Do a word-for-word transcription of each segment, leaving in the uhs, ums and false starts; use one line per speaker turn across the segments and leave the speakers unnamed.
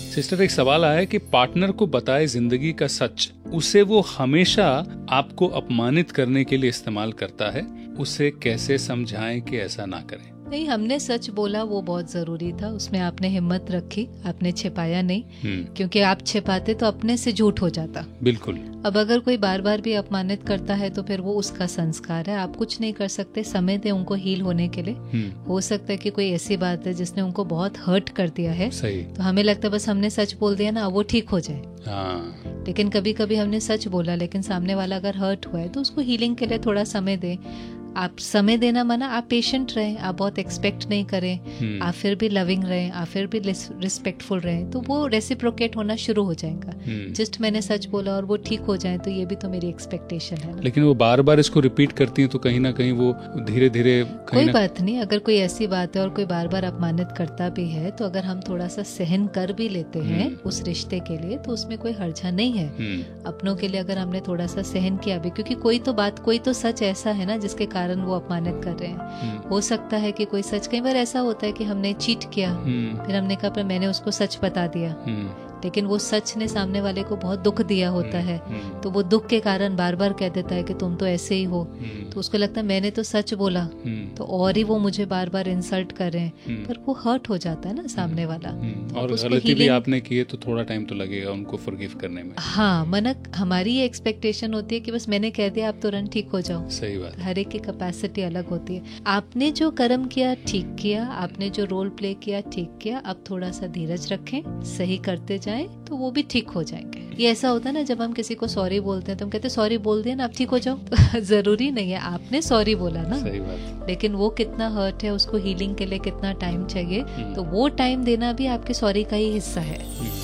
Sister, एक सवाल आया है कि पार्टनर को बताए जिंदगी का सच, उसे वो हमेशा आपको अपमानित करने के लिए इस्तेमाल करता है, उसे कैसे समझाएं कि ऐसा ना करें?
नहीं, हमने सच बोला, वो बहुत जरूरी था। उसमें आपने हिम्मत रखी, आपने छिपाया नहीं, क्योंकि आप छिपाते तो अपने से झूठ हो जाता।
बिल्कुल।
अब अगर कोई बार बार भी अपमानित करता है तो फिर वो उसका संस्कार है, आप कुछ नहीं कर सकते। समय दे उनको हील होने के लिए। हो सकता है कि कोई ऐसी बात है जिसने उनको बहुत हर्ट कर दिया है,
सही।
तो हमें लगता है बस हमने सच बोल दिया ना, वो ठीक हो जाए।
हाँ।
लेकिन कभी कभी हमने सच बोला, लेकिन सामने वाला अगर हर्ट हुआ है तो उसको हीलिंग के लिए थोड़ा समय दें। आप समय देना माना आप पेशेंट रहें, आप बहुत एक्सपेक्ट नहीं करें, आप फिर भी लविंग रहें, आप फिर भी रिस्पेक्टफुल रहें, तो वो रेसिप्रोकेट होना शुरू हो जाएगा। जस्ट मैंने सच बोला और वो ठीक हो जाए तो ये भी तो मेरी एक्सपेक्टेशन है।
लेकिन वो बार बार इसको रिपीट करती हैं तो कहीं ना कहीं वो धीरे धीरे।
कोई बात नहीं, अगर कोई ऐसी बात है और कोई बार बार अपमानित करता भी है तो अगर हम थोड़ा सा सहन कर भी लेते हैं उस रिश्ते के लिए तो उसमें कोई हर्जा नहीं है। अपनों के लिए अगर हमने थोड़ा सा सहन किया भी, क्योंकि कोई तो बात, कोई तो सच ऐसा है ना जिसके कारण वो अपमानित कर रहे हैं। हो सकता है कि कोई सच, कई बार ऐसा होता है कि हमने चीट किया, फिर हमने कहा पर मैंने उसको सच बता दिया, लेकिन वो सच ने सामने वाले को बहुत दुख दिया होता है, तो वो दुख के कारण बार बार कह देता है कि तुम तो ऐसे ही हो, तो उसको लगता है मैंने तो सच बोला, तो और ही वो मुझे बार बार इंसल्ट कर रहे हैं, पर वो हर्ट हो जाता है ना सामने वाला।
और गलती भी आपने की है तो थोड़ा टाइम तो लगेगा उनको फॉरगिव करने में।
हाँ, मनक हमारी ये एक्सपेक्टेशन होती है कि बस मैंने कह दिया आप तुरंत ठीक हो जाओ।
सही बात।
हर एक की कैपेसिटी अलग होती है। आपने जो कर्म किया ठीक किया, आपने जो रोल प्ले किया ठीक किया, अब थोड़ा सा धीरज रखें, सही करते जाएं तो वो भी ठीक हो जाएंगे। ये ऐसा होता है ना, जब हम किसी को सॉरी बोलते हैं तो हम कहते हैं सॉरी बोल दिया ना अब ठीक हो जाओ। तो जरूरी नहीं है, आपने सॉरी बोला ना।
सही बात।
लेकिन वो कितना हर्ट है, उसको हीलिंग के लिए कितना टाइम चाहिए, तो वो टाइम देना भी आपके सॉरी का ही हिस्सा है।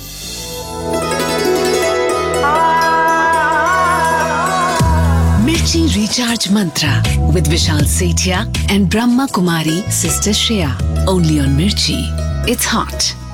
मिर्ची recharge Mantra with Vishal Sethia and Brahma Kumari Sister Shreya, only on Mirchi. It's hot.